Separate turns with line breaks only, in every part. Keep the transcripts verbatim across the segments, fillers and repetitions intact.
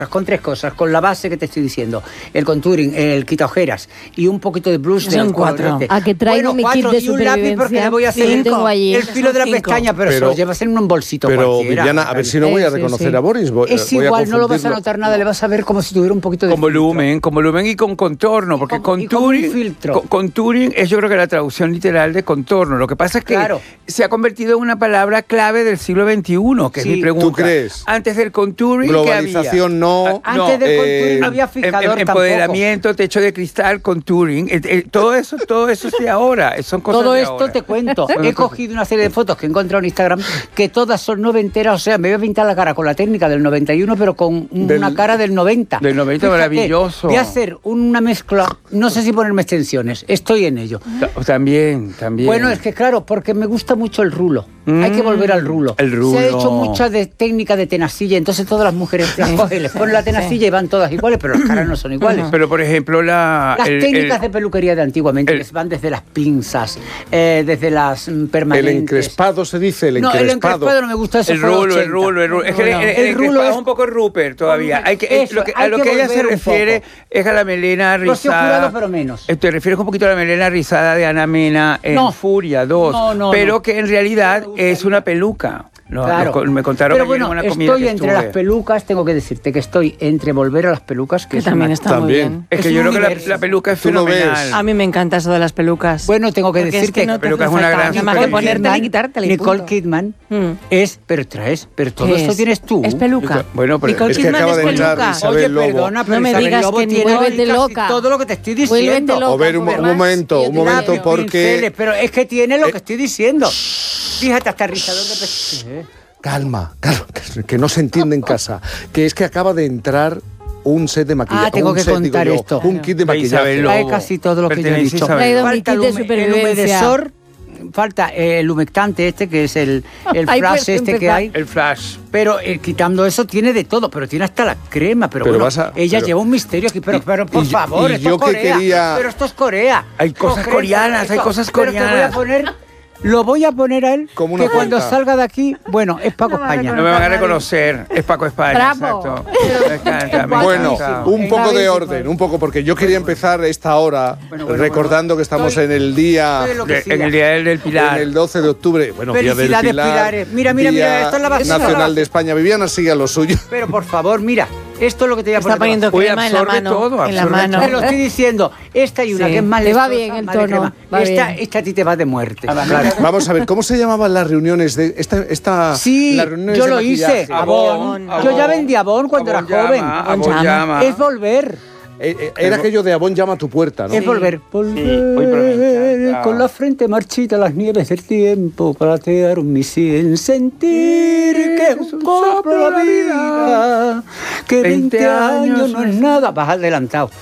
con tres cosas, con la base que te estoy diciendo, el contouring, el quita ojeras y un poquito de blush.
Son
de
cuatro.
A
que traigo mi kit de
y un lápiz porque le voy a hacer
sí, tengo allí.
el filo de la pestaña, pero, pero se lo llevas en un bolsito
pero,
cualquiera.
Pero, Viviana, a ver si no voy a reconocer sí, sí. a Boris. Voy,
es
voy
igual,
a
no lo vas a notar nada, le vas a ver como si tuviera un poquito de
Con filtro. volumen, con volumen y con contorno, porque y con, contouring, y con filtro. Con, contouring es yo creo que la traducción literal de contorno. Lo que pasa es que claro. se ha convertido en una palabra clave del siglo veintiuno, que sí. es mi pregunta.
¿Tú crees?
Antes del contouring,
globalización no.
Ah, antes del contouring no había fijador
em, empoderamiento, tampoco. Techo de cristal, contouring, eh, eh, todo eso, todo eso es de ahora, son cosas
Todo
de
esto
ahora.
te cuento. He cogido una serie de fotos que he encontrado en Instagram que todas son noventeras, o sea, me voy a pintar la cara con la técnica del noventa y uno, pero con del, una cara del noventa.
Del noventa, fíjate, maravilloso.
Voy a hacer una mezcla, no sé si ponerme extensiones, estoy en ello.
También, también.
Bueno, es que claro, porque me gusta mucho el rulo. Mm, Hay que volver al rulo.
El rulo.
Se ha hecho mucha de técnica de tenacilla, entonces todas las mujeres las cogen, les ponen la tenacilla sí. y van todas iguales, pero las caras no son iguales.
Pero por ejemplo, la,
las
el,
técnicas
el,
de peluquería de antiguamente, el, que van desde las pinzas, eh, desde las mm, permanentes.
El encrespado se dice, el encrespado.
No, el encrespado no me gusta, eso
el rulo, el rulo, el rulo. Es que el, el, el, el rulo es un poco Rupert todavía. Hay que, eso, lo que, a lo que, que ella se refiere es a la melena rizada.
Jurado, pero menos.
Te refieres un poquito a la melena rizada de Ana Mena en no. Furia dos, no, no, pero no. que en realidad es una peluca. No,
claro.
Me contaron
pero
que
bueno,
una
estoy
comida
entre
que
las pelucas, tengo que decirte que estoy entre volver a las pelucas, que,
que también una, está
también.
muy bien.
Es que es yo creo universo. que la, la peluca es fenomenal.
A mí me encanta eso de las pelucas.
Bueno, tengo que
Porque
decir
es que,
que
no
la peluca es una gran
Nada más que ponértela y quitártela.
Nicole Kidman mm. es, pero traes, pero todo esto
es?
tienes tú.
Es peluca.
Bueno, pero
Nicole
es que
Kidman
acaba
es
de entrar
peluca.
Isabel
Oye,
Lobo.
perdona, pero
no me
Isabel
digas
Lobo
que
tiene
vuélvete loca.
todo lo que te estoy diciendo.
Loca, a ver, un, un momento, un momento, porque...
Pero es que tiene lo que estoy diciendo. Fíjate, hasta rizador de pestañas.
Calma, calma, que no se entiende en casa. Que es que acaba de entrar un set de maquillaje.
Ah, tengo
un
que
set,
contar
yo,
esto.
Un kit de maquillaje.
Trae casi todo lo que yo he dicho.
Traído mi kit de supervivencia.
Falta el humectante este, que es el, el
Ay,
flash
pues,
este que hay.
El flash.
Pero eh, quitando eso tiene de todo, pero tiene hasta la crema. Pero,
pero
bueno,
vas a,
ella
pero,
lleva un misterio aquí. Pero,
y,
pero por
y,
favor,
y
esto
yo
es Corea.
Que quería...
Pero esto es Corea.
Hay cosas
Corea,
coreanas,
esto,
hay cosas
pero
coreanas.
Te voy a poner... Lo voy a poner a él,
Como una
que cuando
cuenta.
salga de aquí, bueno, es Paco
no
España.
No me van a reconocer, es Paco España,
Bravo.
exacto. Me encanta, me
Bueno,
encanta.
un poco de orden, un poco, porque yo quería empezar esta hora
bueno, bueno,
recordando
bueno.
que estamos
Estoy,
en el día...
De, en el Día del Pilar.
En el doce de octubre. Bueno, Día del Pilar.
Pilares. Mira, mira,
Día
mira, esto es la basura.
Nacional de España. Viviana, siga lo suyo.
Pero por favor, mira, esto es lo que te voy a
Está
poner.
poniendo
Uy,
crema en la
absorbe
mano.
todo,
en la
absorbe
mano.
Te lo estoy diciendo. Esta hay una
Sí.
que es más
Le va
lechosa,
bien el
más de
tono,
crema.
va
Esta,
bien.
esta a ti te va de muerte.
Claro. Vamos a ver, ¿cómo se llamaban las reuniones de esta, esta
Sí,
las reuniones
yo
de
lo
maquillaje?
hice. Avon.
Avon.
Yo ya vendí Avon cuando
Avon
era joven.
llama,
Avon
Avon
llama.
llama.
Es volver.
Eh, eh, era aquello de Avon llama a tu puerta, ¿no?
Es volver. Volver
Hoy, pero me encanta.
con la frente marchita las nieves del tiempo platearon mi sien sentir que es un soplo la vida, que veinte años no es nada. Vas adelantado.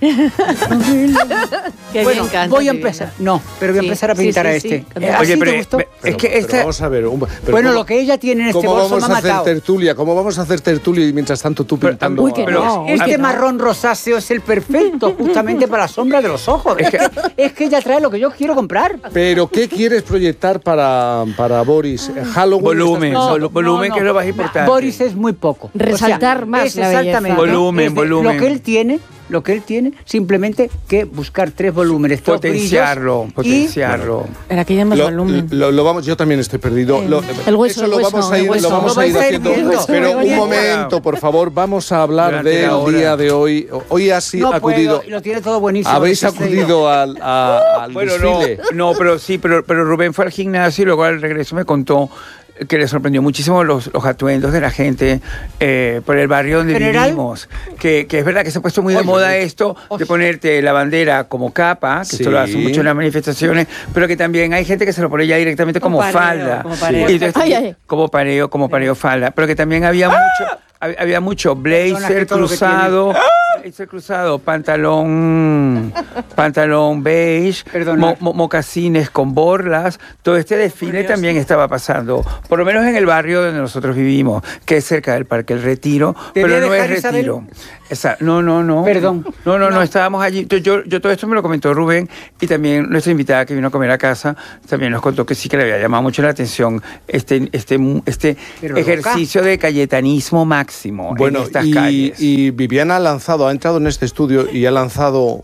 Qué
Bueno,
bien canta,
voy a
Viviana.
empezar. No, pero voy a
Sí,
empezar a
sí,
pintar
sí,
a
sí,
este.
canta.
Eh,
Oye,
¿así
pero,
te gustó?
es
Pero,
que
pero
esta...
vamos a ver. Un, pero
Bueno,
¿cómo,
lo que ella tiene en este
¿cómo
bolso
vamos
me ha
a hacer
matado.
tertulia? ¿Cómo vamos a hacer tertulia y mientras tanto tú
Pero,
pintando?
uy, que
pero-
no.
Este
Uy, que no.
marrón rosáceo es el perfecto, justamente para la sombra de los ojos. Es que, es que ella trae lo que yo quiero comprar.
¿Pero qué quieres proyectar para, para Boris? ¿Halloween?
Volumen,
¿Estás pensando?
vol- volumen, que es lo más importante.
Boris es muy poco.
Resaltar más
es
la
exactamente.
belleza.
Volumen,
es de-
volumen.
Lo que él tiene, lo que él tiene, simplemente que buscar tres volúmenes, tres
Potenciarlo,
brillos,
potenciarlo.
Era que ya más
Lo,
volumen.
lo, lo vamos, yo también estoy perdido.
Eh,
Lo-
el hueso,
eso
el
lo
hueso,
vamos a
el
ir,
hueso.
lo vamos
Lo
a ir
vais a ir
haciendo.
viendo.
Pero
Lo
un
vais a ir
momento, por favor, vamos a hablar
Durante
del
la hora.
día de hoy. Hoy has
y no
acudido.
puedo, y lo tiene todo buenísimo.
Habéis
lo que he
acudido al, a- al
Bueno, no,
desfile.
no, pero sí, pero, pero Rubén fue al gimnasio y luego al regreso me contó que le sorprendió muchísimo los, los atuendos de la gente eh, por el barrio donde
¿General?
vivimos. Que, que es verdad que se ha puesto muy de
Oye,
moda
oye.
esto de ponerte la bandera como capa, que
Sí.
esto lo hacen mucho en las manifestaciones, pero que también hay gente que se lo pone ya directamente como,
Como pareo,
falda.
como pareo.
Y entonces,
Ay, ay.
como pareo, como pareo falda. Pero que también había mucho, hab- había mucho
Perdona, que
blazer
todo lo que
cruzado, hizo el cruzado, pantalón, pantalón beige, mo, mo, mocasines con borlas. Todo este desfile también estaba pasando, por lo menos en el barrio donde nosotros vivimos, que es cerca del Parque El Retiro, pero no es Retiro. Esa, no, no, no.
Perdón.
No, no, no, no estábamos allí. Yo, yo, yo todo esto me lo comentó Rubén, y también nuestra invitada que vino a comer a casa también nos contó que sí que le había llamado mucho la atención este, este, este ejercicio de cayetanismo máximo
bueno,
en estas
y,
calles.
Y Viviana ha lanzado, ha entrado en este estudio y ha lanzado...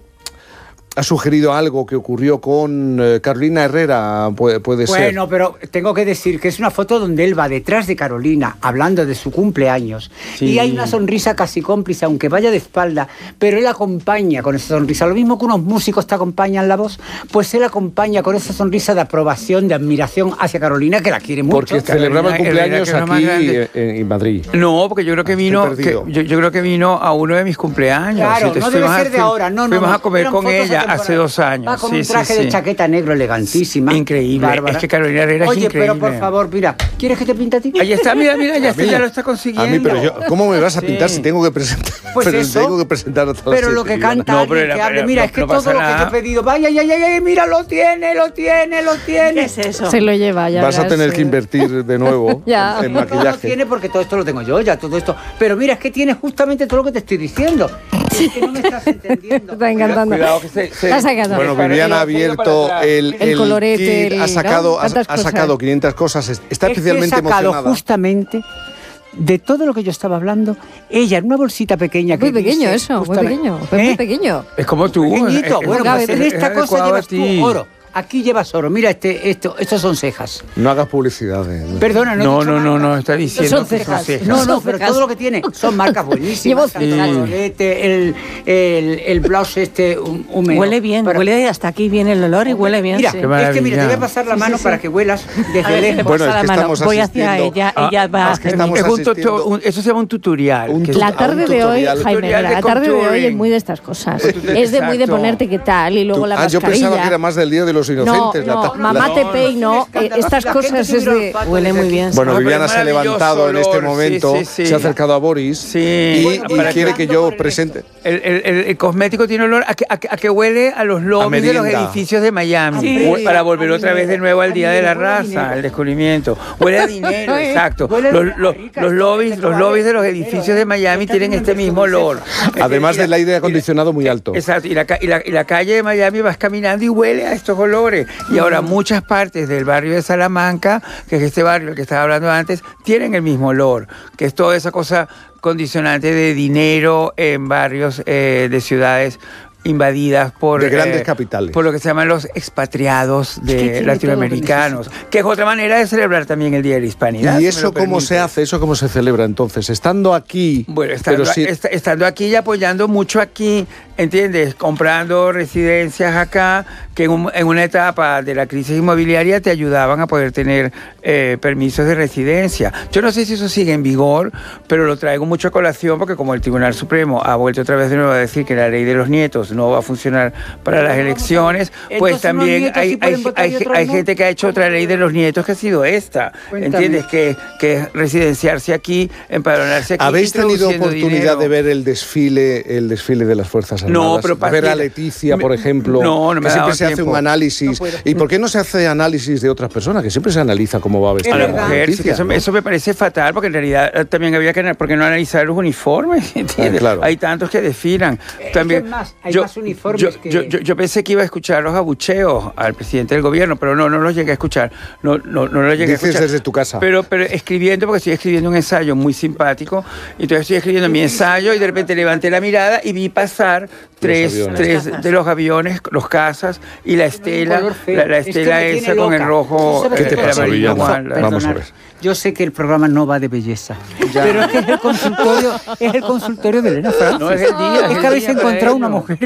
Ha sugerido algo que ocurrió con eh, Carolina Herrera, puede, puede
bueno,
ser.
Bueno, pero tengo que decir que es una foto donde él va detrás de Carolina, hablando de su cumpleaños. Sí. Y hay una sonrisa casi cómplice, aunque vaya de espalda, pero él acompaña con esa sonrisa. Lo mismo que unos músicos te acompañan la voz, pues él acompaña con esa sonrisa de aprobación, de admiración hacia Carolina, que la quiere mucho.
Porque celebraba el cumpleaños aquí en, en Madrid.
No, porque yo creo que vino, que, yo, yo creo que vino a uno de mis cumpleaños.
Claro, si no debe ser de ahora, no, no.
Fuimos
no,
a comer con ella hace dos años.
Va con
sí,
un traje
sí,
de
sí.
chaqueta negro elegantísima.
Increíble. Bárbara. Es que Carolina Herrera
Oye,
es increíble.
Oye, pero por favor, mira, ¿quieres que te pinte a ti?
Ahí está, mira, mira, ya, está, ya lo está consiguiendo.
A mí, pero yo, ¿cómo me vas a pintar sí. si tengo que presentar?
Pues
pero
eso.
tengo que presentar a todas
Pero lo que canta,
no, pero
que
era,
hable,
pero,
mira,
no,
es que
no
todo lo
nada.
que te he pedido, vaya, ay, ay, ay, mira, lo tiene, lo tiene, lo tiene.
¿Qué es eso?
Se lo lleva ya.
Vas a tener
sí.
que invertir de nuevo
ya.
en, en maquillaje.
No, no tiene porque todo esto lo tengo yo, ya todo esto. Pero mira, es que tiene justamente todo lo que te estoy diciendo. Es que no me estás entendiendo.
Está encantando.
Cuidado, que se, se...
Bueno, Viviana ha abierto el, el,
el colorete,
kit,
el,
ha sacado,
¿no?
ha, ha sacado quinientas cosas, está
es
especialmente
que he sacado
emocionada.
Justamente de todo lo que yo estaba hablando, ella en una bolsita pequeña que
muy pequeño
dice,
eso, muy
justamente,
pequeño, fue
¿eh?
muy pequeño.
Es como tú.
Pequeñito,
es,
bueno,
es,
pues en
es,
esta
es
cosa llevas tú oro. Aquí llevas oro. Mira, este, esto, estos son cejas.
No hagas publicidad. Eh.
Perdona, no.
No, no, no, no, está diciendo
son cejas.
que son cejas.
No, no, pero todo lo que tiene son marcas buenísimas.
Llevo
el colorete, el, el, el blouse este húmedo.
Huele bien,
para...
huele hasta aquí bien el olor y huele bien.
Mira,
sí.
es que mira, te voy a pasar la mano sí, sí, para sí. que huelas desde
ver,
lejos.
Bueno, es que estamos
voy
asistiendo.
hacia ella,
ah,
ella va
es que
a
estamos
es un
asistiendo.
un, eso se llama un tutorial.
Un
que
la
tu,
tarde de hoy, Jaime, la tarde de hoy es muy de estas cosas. Es de muy de ponerte qué tal y luego
Tú,
la
ah,
mascarilla.
yo pensaba que era más del Día de los Inocentes.
No,
la,
no, mamá
la,
te peino, eh, estas cosas es de...
Huele muy bien.
Bueno,
No,
Viviana se ha levantado
olor,
en este momento,
sí, sí, sí.
se ha acercado a Boris
sí.
y,
Bueno,
y quiere que yo
el
presente.
El, el, el, el cosmético tiene olor a que, a, que, a que huele a los lobbies de los edificios de Miami.
Sí.
Hue- Para volver
A
otra
dinero,
vez de nuevo al
a
Día de la
dinero, huele a
Raza,
dinero.
al descubrimiento. Huele a dinero, exacto.
Huele a
Los,
dinero,
los,
rica,
los
esto,
lobbies,
esto
los
vale
lobbies de los
dinero,
edificios
¿eh?
de Miami
Está
tienen
bien,
este
pero
mismo
con
olor.
Además
Y la-
del aire
y la-
acondicionado muy alto.
Exacto, y la, ca- y, la, y la calle de Miami vas caminando y huele a estos olores. Y ahora muchas partes del barrio de Salamanca, que es este barrio del que estaba hablando antes, tienen el mismo olor, que es toda esa cosa condicionante de dinero en barrios eh, de ciudades invadidas por
De grandes
eh,
capitales.
por lo que se llaman los expatriados
que
de
tiene
latinoamericanos, que es otra manera de celebrar también el Día de la Hispanidad.
¿Y
si me
eso
lo
cómo se
permite.
hace? ¿Eso cómo se celebra entonces? Estando aquí...
Bueno, estando,
pero si-
est- estando aquí y apoyando mucho aquí, ¿entiendes? Comprando residencias acá, que en, un- en una etapa de la crisis inmobiliaria te ayudaban a poder tener eh, permisos de residencia. Yo no sé si eso sigue en vigor, pero lo traigo mucho a colación porque como el Tribunal Supremo ha vuelto otra vez de nuevo a decir que la ley de los nietos no va a funcionar para las elecciones, pues
Entonces,
también
unos nietos
hay,
sí pueden
hay,
votar y
hay,
otros
hay
no.
gente que ha hecho otra ley de los nietos que ha sido esta,
Cuéntame.
¿entiendes? Que, que es residenciarse aquí, empadronarse aquí.
¿Habéis tenido
introduciendo
oportunidad
dinero.
de ver el desfile, el desfile de las Fuerzas Armadas?
No, pero
De ver a
mira,
Leticia,
me-
por ejemplo,
no, no me
que
ha
siempre
dado
se hace
tiempo.
un análisis.
No puedo.
¿Y por qué no se hace análisis de otras personas? Que siempre se analiza cómo va a vestir
A la
Es verdad.
mujer, sí,
Leticia,
que eso,
¿no?
me- eso me parece fatal, porque en realidad eh, también había que, ¿por qué no analizar los uniformes? ¿Entiendes?
Ah, claro.
Hay tantos que desfilan.
Es
También,
que es más, hay
yo,
más uniformes
yo,
que-
yo, yo, yo pensé que iba a escuchar los abucheos al presidente del gobierno, pero no, no los llegué a escuchar. No, no, no los llegué
Dices
a escuchar.
desde tu casa.
Pero, pero escribiendo, porque estoy escribiendo un ensayo muy simpático, y entonces estoy escribiendo mi ensayo y de repente levanté la mirada y vi pasar tres,
aviones.
tres
Las
de los aviones, los cazas y la estela,
color feo.
la, la
Esto
estela
me tiene
esa con el
loca.
rojo,
¿Tú sabes
¿Qué te
el
pasa,
amarillo,
Villana?
igual.
Vamos a
Perdonad,
ver.
Yo sé que el programa no va de belleza, pero es que es el consultorio, es el consultorio de Elena Francis.
No, es el día, es
Es
el
que habéis
día para
encontrado una
ello.
mujer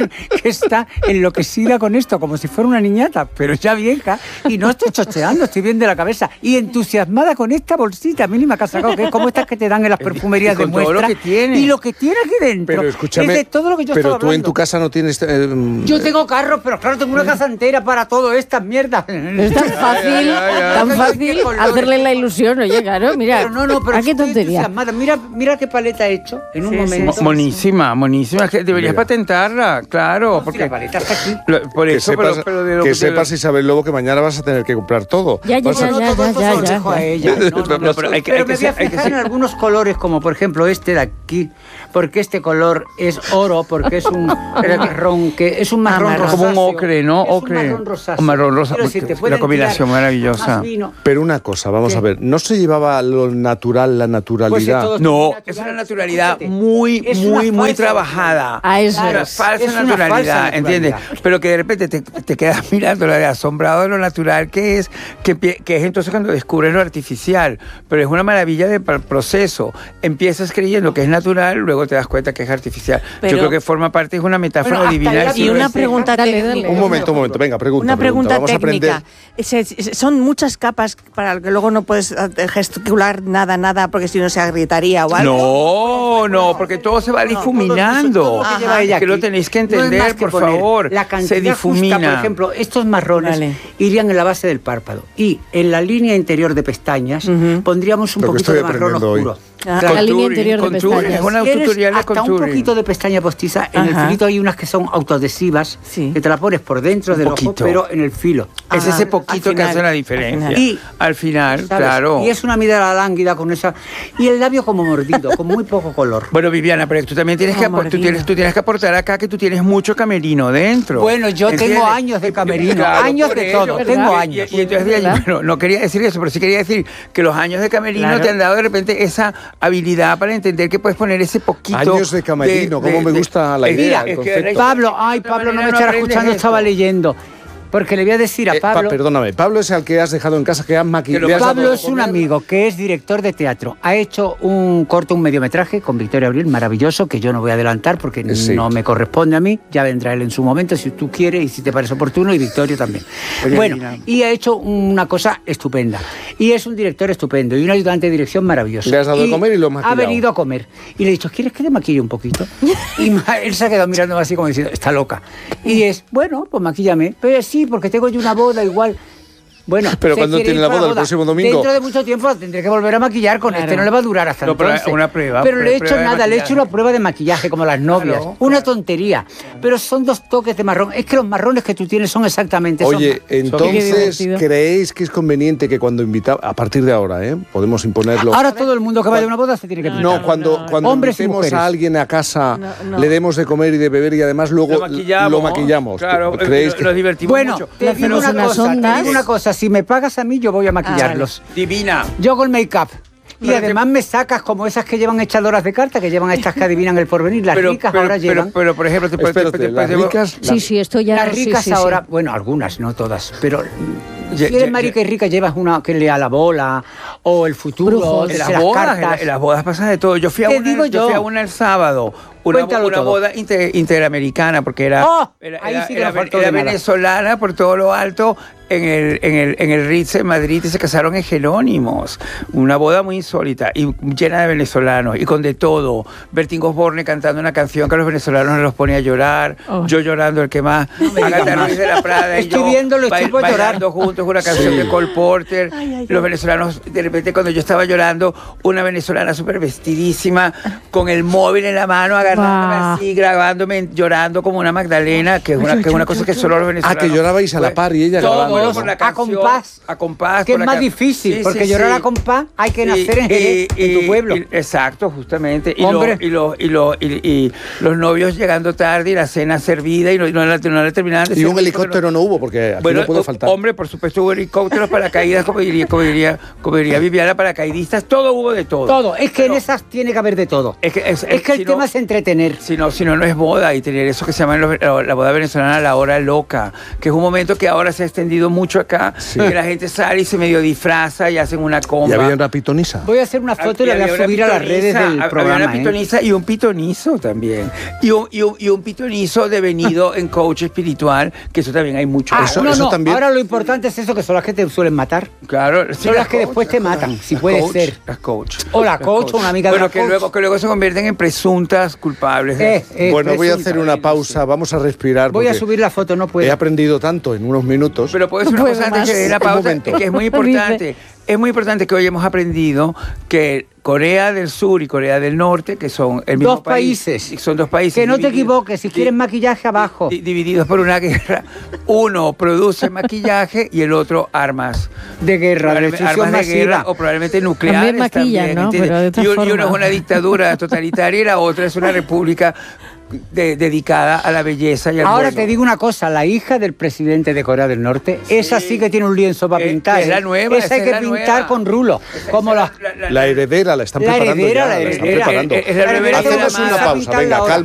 que está enloquecida con esto, como si fuera una niñata, pero ya vieja, y no estoy chocheando, estoy bien de la cabeza, y entusiasmada con esta bolsita mínima que ha sacado, que es como estas que te dan en las perfumerías de muestra.
Todo lo que tiene.
Y lo que tiene aquí dentro.
Pero escúchame,
es de todo lo que yo
pero
estaba
tú en
hablando.
tu casa no tienes... Eh,
Yo tengo carros, pero claro, tengo una casa entera para todo estas mierdas.
Es tan fácil,
ya, ya.
tan
Qué
fácil
colores.
hacerle la ilusión, oye, claro, mira.
Pero no, no, pero
¿a qué
estoy
tontería?
entusiasmada. Mira, mira qué paleta he hecho en un
Sí, sí,
momento.
sí.
Monísima, monísima. Es que deberías
Mira.
patentarla, claro.
Si
Porque
la paleta está aquí.
lo- por
que
eso,
sepas,
pero, pero de lo
que
de
sepas
lo-
Isabel Lobo, que mañana vas a tener que comprar todo.
Ya, ya,
Vas a-
ya,
No,
ya,
todo esto
ya,
se lo
ya,
dejo
ya.
a ella. No, no, no,
pero hay que-
pero
hay que
me voy a
ser- hay que
fijar en
ser-
algunos colores, como por ejemplo este de aquí, porque este color es oro, porque es un marrón, que es un marrón
marrón.
rosáceo.
Como un ocre, ¿no?
Es un
Ocre.
marrón rosáceo.
Un marrón rosa-
Quiero decir, te
la
pueden
combinación
tirar
maravillosa.
más vino.
Pero una cosa, vamos
¿Qué?
a ver, ¿no se llevaba lo natural, la
Pues si
naturalidad?
todo
No,
natural,
es una naturalidad
escúchate,
muy,
es una
muy, muy
falsa
trabajada.
A eso
Una
es.
falsa
Es una
naturalidad,
falsa
¿entiendes?
naturalidad.
Pero que de repente te, te quedas mirando de asombrado de lo natural que es, que, empie- que es entonces cuando descubres lo artificial. Pero es una maravilla del proceso. Empiezas creyendo que es natural, luego te das cuenta que es artificial.
Pero-
Yo creo que forma parte, es una metáfora
Bueno, hasta
divina.
el
del
lápiz
Y
siglo
una
de ceja,
pregunta
dale,
técnica.
dale.
Un momento, un momento, venga, pregunta.
Una pregunta
Vamos a aprender.
técnica. Se- se- son muchas capas para lo que luego no puedes eh, gesticular nada, nada, porque si no se agrietaría o algo.
No, no, porque todo se va difuminando.
Todo lo que lleva
Ajá.
ella
que lo
aquí.
tenéis que
No es
entender,
más que
por
poner
favor.
La cantidad
Se difumina.
justa, por ejemplo, estos marrones
Vale.
irían en la base del párpado y en la línea interior de pestañas
Ujú.
pondríamos un
Lo que
poquito
estoy
de marrón
aprendiendo hoy.
oscuro.
Ah,
Claro.
la línea
Contouring,
interior de
contouring,
pestañas.
es una
Si eres
tutorial de
hasta un
contouring.
poquito de pestaña postiza, en
Ajá.
el filito hay unas que son autoadhesivas,
Sí.
que te la pones por dentro
Un
del
poquito.
ojo, pero en el filo.
Es
Ajá,
ese
al
poquito que
final,
hace la
al
diferencia.
final.
Y-
al final,
¿Sabes?
claro.
Y es una mirada lánguida con esa... Y el labio como mordido, con muy poco color.
Bueno, Viviana, pero tú también tienes que,
Como
apor- tú
mordida.
tienes, tú tienes que aportar acá que tú tienes mucho camerino dentro.
Bueno, yo tengo
¿Entiendes?
años de camerino, años
por
de
ello.
todo,
Y-
tengo
y-
años.
Y, entonces, de ahí,
¿Verdad?
bueno, no quería decir eso, pero sí quería decir que los años de camerino
Claro.
te han dado de repente esa habilidad para entender que puedes poner ese poquito.
Años de camerino, cómo me gusta la idea, el
es que
concepto.
Pablo, ay,
de otra
Pablo no me
manera
estará
aprendes
escuchando,
esto.
estaba leyendo. Porque le voy a decir a
Eh, pa-
Pablo...
perdóname, Pablo es el que has dejado en casa, que has
Que
maquillado.
lo-
Pablo es un amigo que es director de teatro. Ha hecho un corto, un mediometraje con Victoria Abril, maravilloso, que yo no voy a adelantar porque
Sí.
no me corresponde a mí. Ya vendrá él en su momento, si tú quieres y si te parece oportuno, y Victoria también.
Oye,
Bueno,
mira.
y ha hecho una cosa estupenda. Y es un director estupendo y un ayudante de dirección maravilloso.
Le has dado de comer y lo has maquillado.
Ha venido a comer. Y le he dicho, ¿quieres que te maquille un poquito? Y ma- él se ha quedado mirándome así como diciendo, está loca. Y es, bueno, pues maquíllame. Pero sí, porque tengo yo una boda igual. Bueno,
Pero
se
¿cuándo
quiere
tiene
ir
la
para
boda? ¿El próximo domingo?
Dentro de mucho tiempo tendré que volver a maquillar con
Claro.
este, no le va a durar hasta
No, pero
entonces.
una prueba,
Pero le he hecho
prueba de
nada, le he hecho
maquillaje.
una prueba de maquillaje como las novias.
Claro,
Una tontería. Pero son dos toques de marrón. Es que los marrones que tú tienes son exactamente esos
Oye,
ma-
Qué
entonces,
divertido.
¿creéis que es conveniente que cuando invitamos, a partir de ahora, ¿eh? podemos imponerlo?
Ahora todo el mundo que vaya a una boda se tiene que pintar.
No, cuando, cuando
Hombres y
invitemos
mujeres.
a alguien a casa,
No, no.
le demos de comer y de beber y además luego
Lo maquillamos.
lo maquillamos.
Claro,
¿Creéis
eh,
que-
nos divertimos
Bueno,
mucho.
te
Le
digo
hacemos
una
unas
cosa, te
ondas.
digo una cosa, si me pagas a mí yo voy a maquillarlos.
Divina.
Yo con make-up. Y
Pero
además me sacas como esas que llevan echadoras de carta, que llevan estas que adivinan el porvenir. Las
pero,
ricas
pero,
ahora
pero,
llevan.
pero, por ejemplo, te, te-
Espérate,
te- te-
las
te-
ricas...
Sí, sí, esto ya...
Las
sí,
ricas
sí, sí.
ahora, bueno, algunas, no todas, pero
Ye-
si eres
ye-
marica y rica llevas una que lea la bola o el futuro,
Brujos.
o
En las,
las
bodas, en,
cartas.
la- en las bodas pasa de todo. Yo fui a,
Te
una,
digo
yo
yo.
fui a una el sábado, una,
Cuéntalo
una
todo.
boda inter- interamericana, porque era,
¡Oh!
era,
Ahí
era-
sí que
era
no faltó
era
de nada.
venezolana por todo lo alto en el, en el, en el Ritz en Madrid y se casaron en Jerónimos. Una boda muy insólita y llena de venezolanos y con de todo. Bertín Osborne cantando una canción que a los venezolanos los pone a llorar,
Oh.
yo llorando el que más,
me
Agatha
digas más.
Ruiz de la Prada y
Estoy
yo
viéndolo, estoy
bail-
por llorar.
bailando juntos una canción de Cole Porter. Los venezolanos, de repente cuando yo estaba llorando, una venezolana súper vestidísima, con el móvil en la mano, agarrándome
Guau.
así, grabándome, llorando como una Magdalena, que es una, que es una cosa que solo los
Ah,
venezolanos...
que llorabais a la par y ella
Todo,
grabando.
por la
A
canción,
compás.
A compás.
Que
por
es
la
más
ca-
difícil,
Sí,
porque
sí,
llorar
sí.
a compás hay que
Y-
nacer en Jerez,
y-
en tu
y-
pueblo.
y- exacto, justamente. Y,
Hombre.
lo- y, lo- y, lo- y- y los novios llegando tarde y la cena servida y no, no, la, no la terminaban de
Y
servir
un
porque
helicóptero no hubo, porque aquí
Bueno,
no puede
o-
faltar.
hombre, por supuesto hubo helicópteros, paracaídas, como diría, como diría, como diría Viviana, paracaidistas, todo hubo de todo.
Todo, es que
Pero
en esas tiene que haber de todo.
Es que, es,
Es que el
si no-
tema es entretener. entretener.
Si no, si no, no es boda. Y tener eso que se llama la, la boda venezolana, la hora loca, que es un momento que ahora se ha extendido mucho acá, sí. que la gente sale y se medio disfraza y hacen una comba.
Y había una pitoniza.
Voy a hacer una foto y la voy a subir a las redes del programa.
Había una pitoniza, ¿eh? Y un pitonizo también. Y un, y un, y un pitonizo devenido en coach espiritual, que eso también hay mucho.
Ah,
eso,
no,
eso
no.
También.
Ahora lo importante es eso, que son las que te suelen matar.
Claro.
Sí, son las, las que coach, después te matan, las, si las puede
coach,
ser.
Las coach.
O la coach, coach. o una amiga
bueno,
de la
que
coach.
Luego, que luego se convierten en presuntas culpables.
Eh, eh,
bueno, voy a hacer una pausa, vamos a respirar.
Voy a subir la foto, no puedo.
He aprendido tanto en unos minutos.
Pero puedo decir
no
una cosa antes que dé la pausa, que es muy importante. Es muy importante que hoy hemos aprendido que Corea del Sur y Corea del Norte, que son el mismo
dos países,
país, son dos países.
Que no te equivoques, si quieres maquillaje abajo.
Di, divididos por una guerra. Uno produce maquillaje y el otro armas.
De guerra, de
armas de
masiva.
guerra o probablemente nucleares
también. Maquillan,
también,
¿no? Pero de
y, y
forma.
una es una dictadura totalitaria y la otra es una república de, dedicada a la belleza y al
Ahora
bueno.
te digo una cosa, la hija del presidente de Corea del Norte, sí. esa sí que tiene un lienzo para
eh,
pintar.
Es la nueva,
esa, esa hay que pintar
nueva.
con rulo. Como la,
la, la, la heredera la están
la
preparando
heredera,
ya,
la
la están
heredera,
preparando.
Es, es la
Hacemos una pausa, venga, calma.